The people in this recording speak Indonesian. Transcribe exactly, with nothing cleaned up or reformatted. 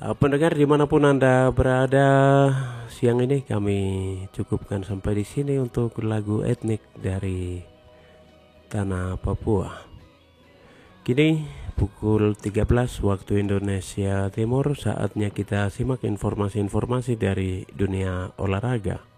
Uh, pendengar dimanapun Anda berada, siang ini kami cukupkan sampai di sini untuk lagu etnik dari tanah Papua. Kini pukul tiga belas waktu Indonesia Timur, saatnya kita simak informasi-informasi dari dunia olahraga.